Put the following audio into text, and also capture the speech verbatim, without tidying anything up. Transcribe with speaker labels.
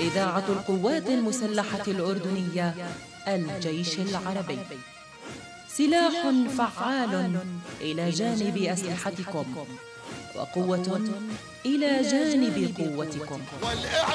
Speaker 1: إذاعة القوات المسلحة الأردنية الجيش العربي، سلاح فعال إلى جانب أسلحتكم، وقوة إلى جانب قوتكم.